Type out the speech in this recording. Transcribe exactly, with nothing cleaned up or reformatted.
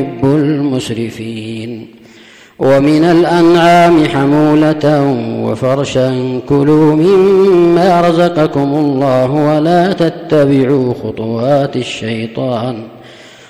المسرفين. ومن الأنعام حمولة وفرشا كلوا مما رزقكم الله ولا تتبعوا خطوات الشيطان